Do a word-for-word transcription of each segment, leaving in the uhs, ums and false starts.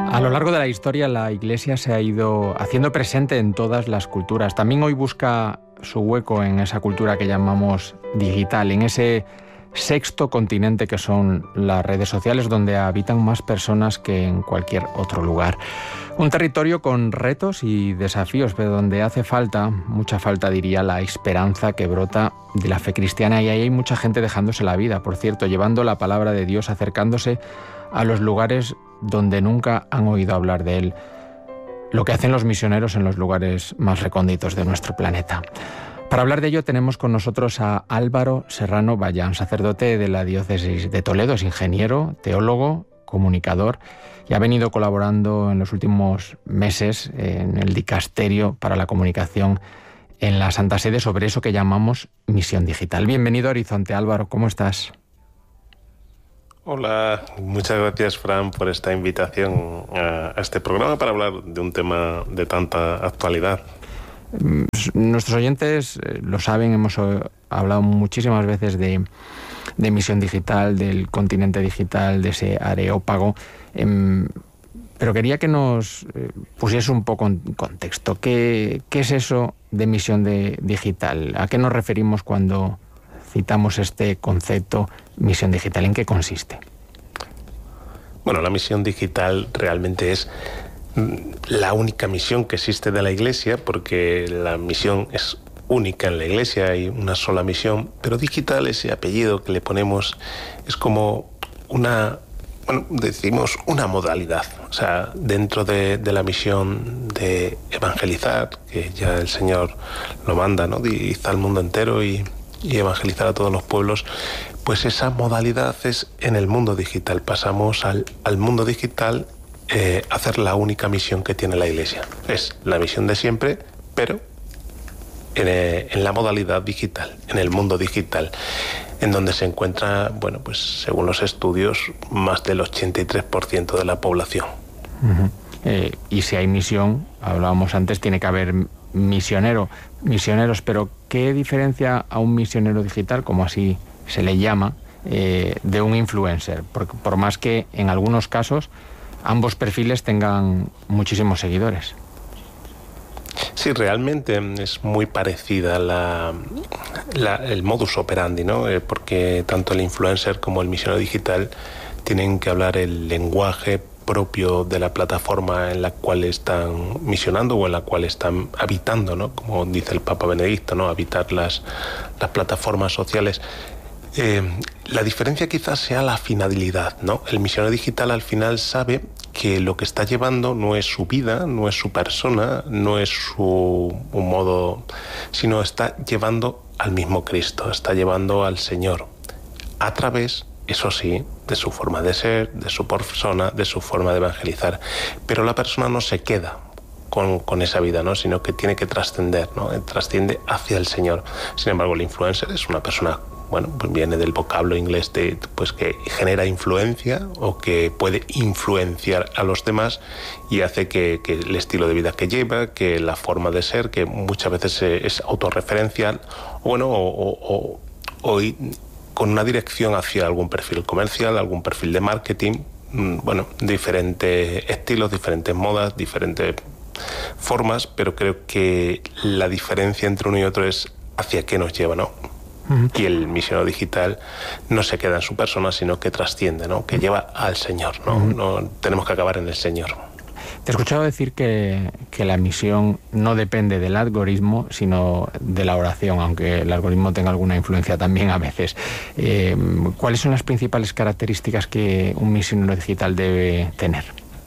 A lo largo de la historia, la Iglesia se ha ido haciendo presente en todas las culturas. También hoy busca su hueco en esa cultura que llamamos digital, en ese sexto continente que son las redes sociales, donde habitan más personas que en cualquier otro lugar. Un territorio con retos y desafíos, pero donde hace falta, mucha falta diría, la esperanza que brota de la fe cristiana. Y ahí hay mucha gente dejándose la vida, por cierto, llevando la palabra de Dios, acercándose a los lugares donde nunca han oído hablar de él. Lo que hacen los misioneros en los lugares más recónditos de nuestro planeta. Para hablar de ello tenemos con nosotros a Álvaro Serrano Bayán, sacerdote de la diócesis de Toledo, es ingeniero, teólogo, comunicador y ha venido colaborando en los últimos meses en el dicasterio para la comunicación en la Santa Sede sobre eso que llamamos misión digital. Bienvenido a Horizonte, Álvaro, ¿cómo estás? Hola, muchas gracias, Fran, por esta invitación a este programa para hablar de un tema de tanta actualidad. Nuestros oyentes lo saben, hemos hablado muchísimas veces de, de misión digital, del continente digital, de ese areópago, eh, pero quería que nos pusiese un poco en contexto. ¿Qué, qué es eso de misión de, digital? ¿A qué nos referimos cuando citamos este concepto misión digital? ¿En qué consiste? Bueno, la misión digital realmente es la única misión que existe de la Iglesia, porque la misión es única en la Iglesia, hay una sola misión, pero digital, ese apellido que le ponemos, es como una, bueno, decimos una modalidad. O sea, dentro de, de la misión de evangelizar, que ya el Señor lo manda, ¿no? Ir al mundo entero y, y evangelizar a todos los pueblos, pues esa modalidad es en el mundo digital. Pasamos al, al mundo digital, Eh, hacer la única misión que tiene la Iglesia. Es la misión de siempre, pero en, eh, en la modalidad digital, en el mundo digital, en donde se encuentra, bueno, pues según los estudios, más del ochenta y tres por ciento de la población. Uh-huh. Eh, y si hay misión, hablábamos antes, tiene que haber misionero, misioneros, pero ¿qué diferencia a un misionero digital, como así se le llama, eh, de un influencer? Porque por más que en algunos casos ambos perfiles tengan muchísimos seguidores. Sí, realmente es muy parecida la, la, el modus operandi, ¿no? Eh, porque tanto el influencer como el misionero digital tienen que hablar el lenguaje propio de la plataforma en la cual están misionando o en la cual están habitando, ¿no? Como dice el Papa Benedicto, ¿no? Habitar las, las plataformas sociales. Eh, la diferencia quizás sea la finalidad, ¿no? El misionero digital al final sabe que lo que está llevando no es su vida, no es su persona, no es su un modo, sino está llevando al mismo Cristo, está llevando al Señor a través, eso sí, de su forma de ser, de su persona, de su forma de evangelizar. Pero la persona no se queda Con, con esa vida, ¿no? Sino que tiene que trascender, ¿no? Trasciende hacia el Señor. Sin embargo, el influencer es una persona, bueno, pues viene del vocablo inglés de, pues que genera influencia o que puede influenciar a los demás y hace que, que el estilo de vida que lleva, que la forma de ser, que muchas veces es autorreferencial, o bueno, o, o, o, o con una dirección hacia algún perfil comercial, algún perfil de marketing, bueno, diferentes estilos, diferentes modas, diferentes formas, pero creo que la diferencia entre uno y otro es hacia qué nos lleva, ¿no? Uh-huh. Y el misionero digital no se queda en su persona, sino que trasciende, ¿no? Que lleva al Señor, ¿no? Uh-huh. No tenemos que acabar en el Señor. Te he escuchado decir que, que la misión no depende del algoritmo, sino de la oración, aunque el algoritmo tenga alguna influencia también a veces. Eh, ¿Cuáles son las principales características que un misionero digital debe tener?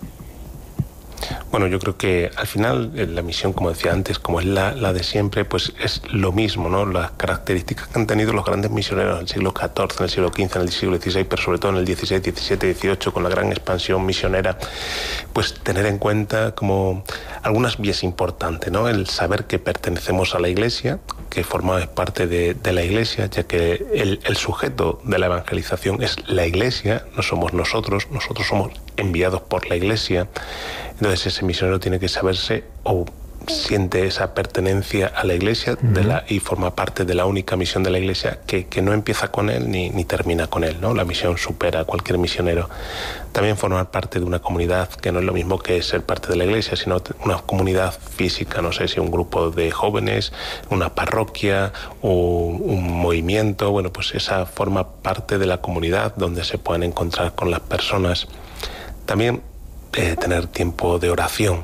Bueno, yo creo que al final la misión, como decía antes, como es la, la de siempre, pues es lo mismo, ¿no? Las características que han tenido los grandes misioneros en el siglo catorce, en el siglo quince, en el siglo dieciséis, pero sobre todo en el dieciséis, diecisiete, dieciocho, con la gran expansión misionera, pues tener en cuenta como algunas vías importantes, ¿no? El saber que pertenecemos a la Iglesia, que formamos parte de, de la Iglesia, ya que el, el sujeto de la evangelización es la Iglesia, no somos nosotros, nosotros somos enviados por la Iglesia. Entonces ese misionero tiene que saberse o siente esa pertenencia a la Iglesia uh-huh. de la, y forma parte de la única misión de la Iglesia que, que no empieza con él ni, ni termina con él, ¿no? La misión supera a cualquier misionero. También formar parte de una comunidad, que no es lo mismo que ser parte de la Iglesia, sino una comunidad física, no sé si un grupo de jóvenes, una parroquia o un movimiento, bueno, pues esa forma parte de la comunidad donde se pueden encontrar con las personas. También eh, tener tiempo de oración,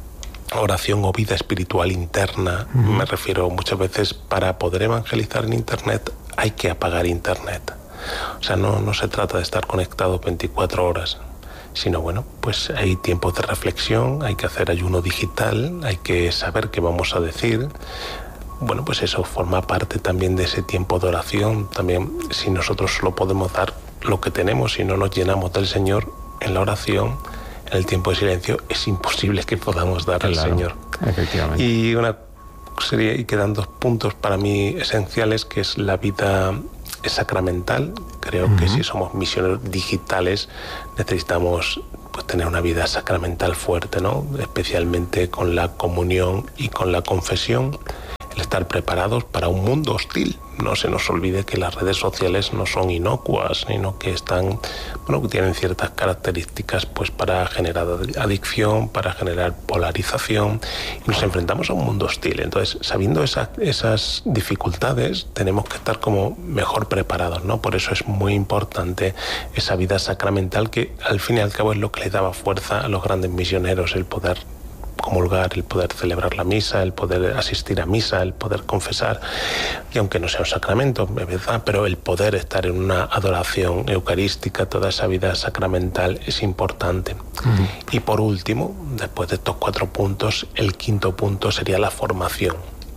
oración o vida espiritual interna. Uh-huh. Me refiero muchas veces, para poder evangelizar en Internet hay que apagar Internet. O sea, no, no se trata de estar conectado veinticuatro horas, sino bueno, pues hay tiempos de reflexión, hay que hacer ayuno digital, hay que saber qué vamos a decir. Bueno, pues eso forma parte también de ese tiempo de oración. También, si nosotros solo podemos dar lo que tenemos y no nos llenamos del Señor en la oración, en el tiempo de silencio, es imposible que podamos dar al claro, Señor. Efectivamente. Y una sería, y quedan dos puntos para mí esenciales, que es la vida sacramental. Creo uh-huh. que si somos misioneros digitales necesitamos pues tener una vida sacramental fuerte, ¿no? Especialmente con la comunión y con la confesión. El estar preparados para un mundo hostil. No se nos olvide que las redes sociales no son inocuas, sino que están, bueno, que tienen ciertas características pues para generar adicción, para generar polarización, y nos enfrentamos a un mundo hostil. Entonces, sabiendo esa, esas dificultades, tenemos que estar como mejor preparados, ¿no? Por eso es muy importante esa vida sacramental, que al fin y al cabo es lo que le daba fuerza a los grandes misioneros, el poder comulgar, el poder celebrar la misa, el poder asistir a misa, el poder confesar, y aunque no sea un sacramento, es verdad, pero el poder estar en una adoración eucarística, toda esa vida sacramental es importante. Uh-huh. Y por último, después de estos cuatro puntos, el quinto punto sería la formación.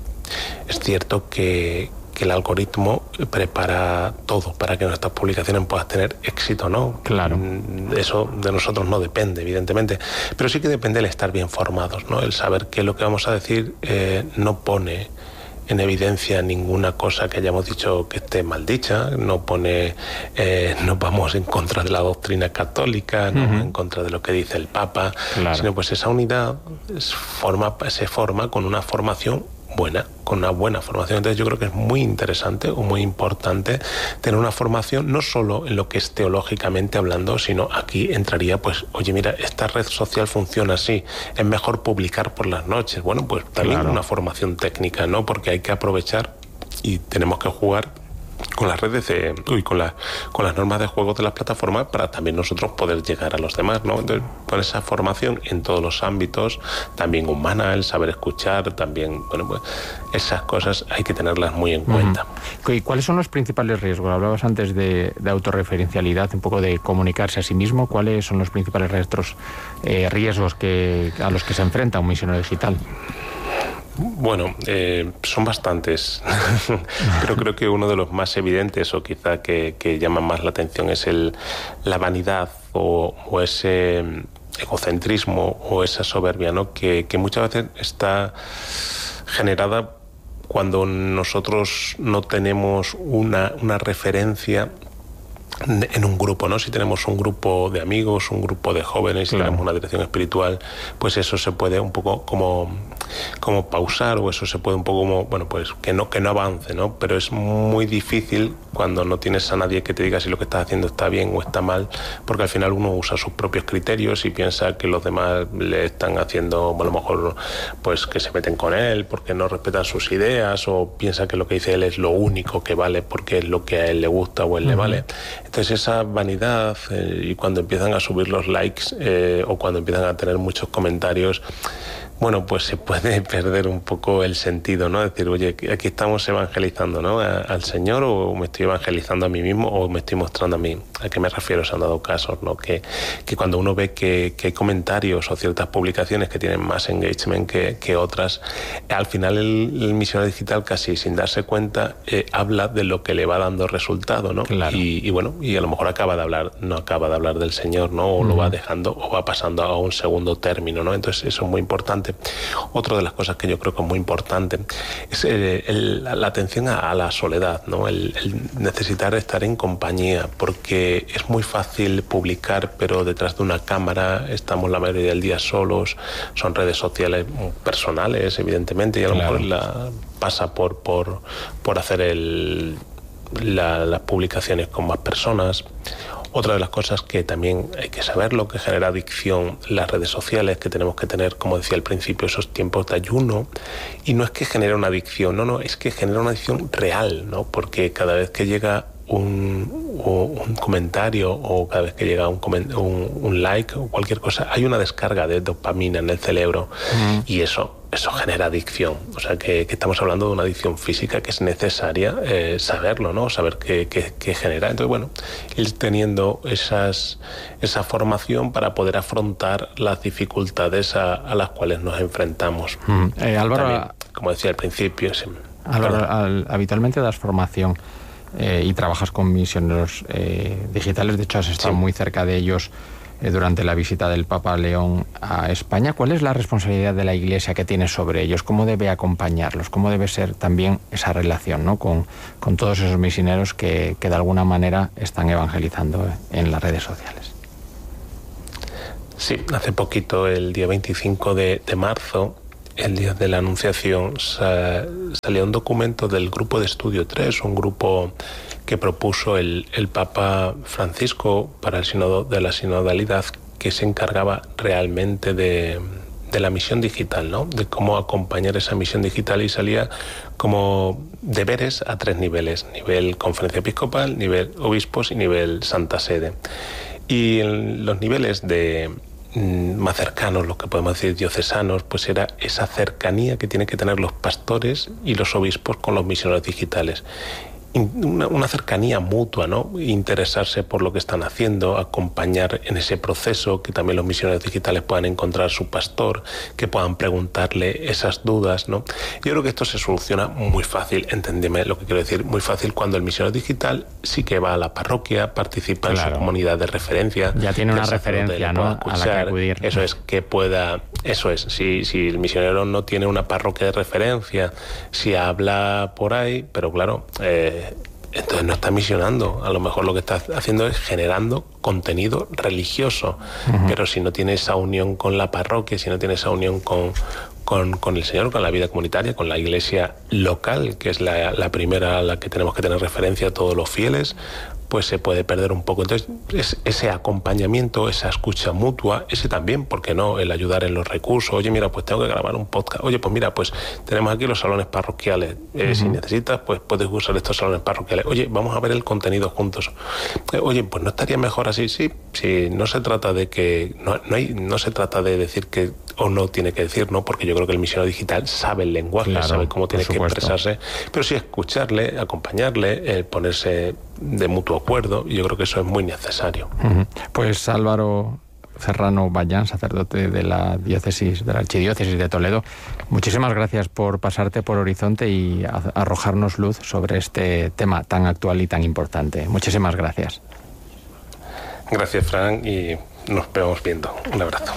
Es cierto que que el algoritmo prepara todo para que nuestras publicaciones puedan tener éxito, ¿no? Claro. Eso de nosotros no depende, evidentemente, pero sí que depende el estar bien formados, ¿no? El saber que lo que vamos a decir eh, no pone en evidencia ninguna cosa que hayamos dicho que esté mal dicha, no pone, eh, no vamos en contra de la doctrina católica, no uh-huh. en contra de lo que dice el Papa, claro. sino pues esa unidad es forma, se forma con una formación buena, con una buena formación. Entonces yo creo que es muy interesante o muy importante tener una formación no solo en lo que es teológicamente hablando, sino aquí entraría pues, oye, mira, esta red social funciona así, es mejor publicar por las noches. Bueno, pues también claro. una formación técnica, ¿no? Porque hay que aprovechar y tenemos que jugar con las redes de, uy, con, la, con las normas de juego de las plataformas para también nosotros poder llegar a los demás, ¿no? Entonces, con esa formación en todos los ámbitos, también humana, el saber escuchar, también, bueno, pues esas cosas hay que tenerlas muy en cuenta. Uh-huh. ¿Y cuáles son los principales riesgos? Hablabas antes de, de autorreferencialidad, un poco de comunicarse a sí mismo. ¿Cuáles son los principales riesgos, eh, riesgos que, a los que se enfrenta un misionero digital? Bueno, eh, son bastantes, pero creo que uno de los más evidentes o quizá que, que llaman más la atención es el, la vanidad o, o ese egocentrismo o esa soberbia, ¿no? que, que muchas veces está generada cuando nosotros no tenemos una, una referencia en un grupo, ¿no? Si tenemos un grupo de amigos, un grupo de jóvenes, si claro. tenemos una dirección espiritual, pues eso se puede un poco como, como pausar, o eso se puede un poco como, bueno, pues que no, que no avance, ¿no? Pero es muy difícil cuando no tienes a nadie que te diga si lo que estás haciendo está bien o está mal, porque al final uno usa sus propios criterios y piensa que los demás le están haciendo, bueno, a lo mejor, pues que se meten con él porque no respetan sus ideas, o piensa que lo que dice él es lo único que vale porque es lo que a él le gusta o a él uh-huh. le vale. Entonces esa vanidad eh, y cuando empiezan a subir los likes eh, o cuando empiezan a tener muchos comentarios, bueno, pues se puede perder un poco el sentido, ¿no? Decir, oye, aquí estamos evangelizando, ¿no? A, al Señor, o me estoy evangelizando a mí mismo, o me estoy mostrando a mí. ¿A qué me refiero? Se han dado casos, ¿no? Que, que cuando uno ve que, que hay comentarios o ciertas publicaciones que tienen más engagement que, que otras, al final el, el misionero digital, casi sin darse cuenta, eh, habla de lo que le va dando resultado, ¿no? Claro. Y, y bueno, y a lo mejor acaba de hablar, no acaba de hablar del Señor, ¿no? O uh-huh. lo va dejando o va pasando a un segundo término, ¿no? Entonces eso es muy importante importante. Otra de las cosas que yo creo que es muy importante es el, el, la atención a, a la soledad, ¿no? El, el necesitar estar en compañía, porque es muy fácil publicar, pero detrás de una cámara estamos la mayoría del día solos, son redes sociales personales, evidentemente, y a lo claro. mejor la, pasa por, por, por hacer el, la, las publicaciones con más personas. Otra de las cosas que también hay que saber, lo que genera adicción, las redes sociales, que tenemos que tener, como decía al principio, esos tiempos de ayuno. Y no es que genere una adicción, no, no, es que genera una adicción real, ¿no? Porque cada vez que llega un, un comentario o cada vez que llega un, un, un like o cualquier cosa, hay una descarga de dopamina en el cerebro mm. y eso eso genera adicción. O sea, que, que estamos hablando de una adicción física que es necesaria eh, saberlo, ¿no? Saber qué, qué, qué genera. Entonces, bueno, ir teniendo esas, esa formación para poder afrontar las dificultades a, a las cuales nos enfrentamos. Mm. Eh, Álvaro, también, como decía al principio, sí. Álvaro, al, habitualmente das formación eh, y trabajas con misioneros eh, digitales. De hecho, has estado sí. muy cerca de ellos durante la visita del Papa León a España. ¿Cuál es la responsabilidad de la Iglesia que tiene sobre ellos? ¿Cómo debe acompañarlos? ¿Cómo debe ser también esa relación, ¿no? con, con todos esos misioneros que, que de alguna manera están evangelizando en las redes sociales? Sí, hace poquito, el día veinticinco de, de marzo, el día de la Anunciación, sa, salió un documento del Grupo de Estudio tres, un grupo que propuso el, el Papa Francisco para el sínodo de la sinodalidad, que se encargaba realmente de, de la misión digital, ¿no? De cómo acompañar esa misión digital, y salía como deberes a tres niveles: nivel conferencia episcopal, nivel obispos y nivel Santa Sede. Y en los niveles de más cercanos, lo que podemos decir diocesanos, pues era esa cercanía que tienen que tener los pastores y los obispos con los misioneros digitales. Una, una cercanía mutua, ¿no? Interesarse por lo que están haciendo, acompañar en ese proceso, que también los misioneros digitales puedan encontrar su pastor, que puedan preguntarle esas dudas, ¿no? Yo creo que esto se soluciona muy fácil, entendeme lo que quiero decir, muy fácil cuando el misionero digital sí que va a la parroquia, participa claro. en su comunidad de referencia. Ya tiene una referencia, ¿no? A la que acudir. Eso es, que pueda, eso es, si, si el misionero no tiene una parroquia de referencia, si habla por ahí, pero claro, eh, entonces no está misionando. A lo mejor lo que está haciendo es generando contenido religioso. Uh-huh. Pero si no tiene esa unión con la parroquia, si no tiene esa unión con, con, con el Señor, con la vida comunitaria, con la iglesia local, que es la, la primera a la que tenemos que tener referencia a todos los fieles, pues se puede perder un poco. Entonces, es, ese acompañamiento, esa escucha mutua, ese también, ¿por qué no? El ayudar en los recursos. Oye, mira, pues tengo que grabar un podcast. Oye, pues mira, pues tenemos aquí los salones parroquiales. Eh, uh-huh. Si necesitas, pues puedes usar estos salones parroquiales. Oye, vamos a ver el contenido juntos. Eh, oye, pues no estaría mejor así. Sí, sí, no se trata de que... No, no, hay, no se trata de decir que o no tiene que decir, ¿no? Porque yo creo que el misionero digital sabe el lenguaje, claro, sabe cómo tiene que expresarse, pero sí escucharle, acompañarle, eh, ponerse de mutuo acuerdo, y yo creo que eso es muy necesario. Uh-huh. Pues Álvaro Serrano Bayán, sacerdote de la diócesis, de la archidiócesis de Toledo, muchísimas gracias por pasarte por Horizonte y arrojarnos luz sobre este tema tan actual y tan importante. Muchísimas gracias. Gracias, Fran, y nos vemos viendo. Un abrazo.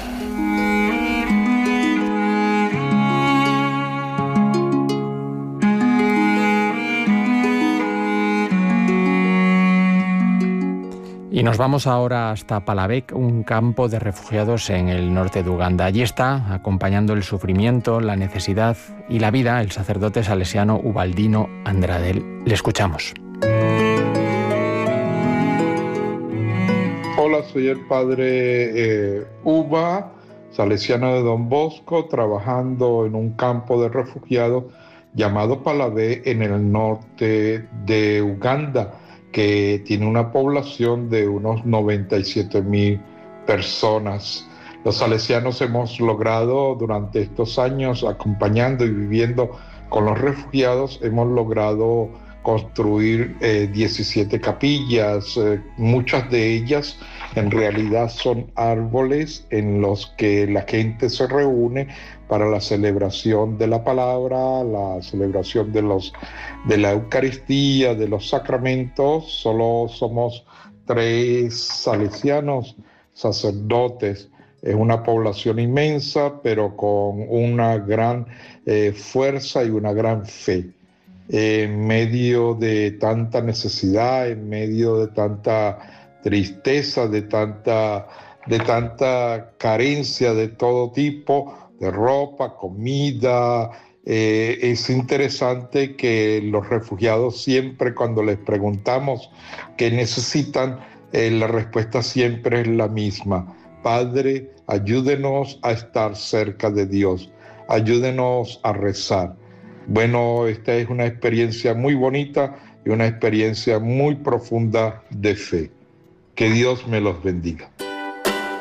Y nos vamos ahora hasta Palabek, un campo de refugiados en el norte de Uganda. Allí está, acompañando el sufrimiento, la necesidad y la vida, el sacerdote salesiano Ubaldino Andrade. Le escuchamos. Hola, soy el padre eh, Uba, salesiano de Don Bosco, trabajando en un campo de refugiados llamado Palabek en el norte de Uganda, que tiene una población de unos noventa y siete mil personas. Los salesianos hemos logrado durante estos años, acompañando y viviendo con los refugiados, hemos logrado construir eh, diecisiete capillas. Eh, muchas de ellas en realidad son árboles en los que la gente se reúne para la celebración de la palabra, la celebración de los de la Eucaristía, de los sacramentos. Solo somos tres salesianos sacerdotes Es una población inmensa, pero con una gran eh, fuerza y una gran fe. En medio de tanta necesidad, en medio de tanta tristeza, de tanta, de tanta carencia de todo tipo, de ropa, comida, eh, es interesante que los refugiados siempre, cuando les preguntamos qué necesitan, eh, la respuesta siempre es la misma: Padre, ayúdenos a estar cerca de Dios, ayúdenos a rezar. Bueno, esta es una experiencia muy bonita y una experiencia muy profunda de fe. Que Dios me los bendiga.